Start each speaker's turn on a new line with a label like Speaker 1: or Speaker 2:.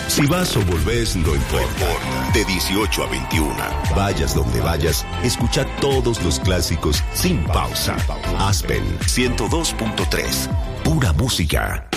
Speaker 1: Si vas o volvés, no importa. De 18 a 21, vayas donde vayas, escucha todos los clásicos sin pausa. Aspen 102.3, pura música.